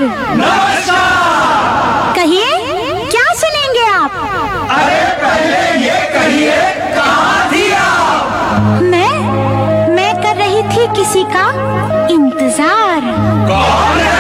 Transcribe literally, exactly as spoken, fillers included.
नमस्कार। कहिए, क्या सुनेंगे आप? अरे पहले ये कहिए, कहाँ थी आप? मैं मैं कर रही थी किसी का इंतजार। कौन है